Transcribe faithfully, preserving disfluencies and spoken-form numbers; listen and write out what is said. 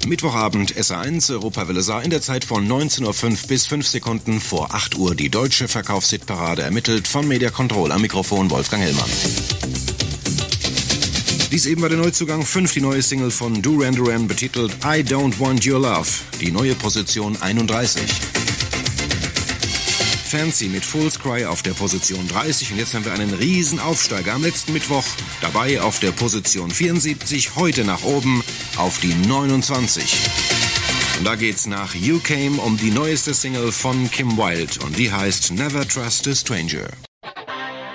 Mittwochabend S A eins Europawelle Saar in der Zeit von neunzehn Uhr fünf bis fünf Sekunden vor acht Uhr. Die deutsche Verkaufshitparade ermittelt von Media Control. Am Mikrofon Wolfgang Hellmann. Dies eben war der Neuzugang fünf, die neue Single von Duran Duran, betitelt I Don't Want Your Love. Die neue Position einunddreißig. Fancy mit Fool's Cry auf der Position dreißig. Und jetzt haben wir einen riesen Aufsteiger am letzten Mittwoch. Dabei auf der Position vierundsiebzig, heute nach oben auf die neunundzwanzig. Und da geht's nach You Came um die neueste Single von Kim Wilde. Und die heißt Never Trust a Stranger.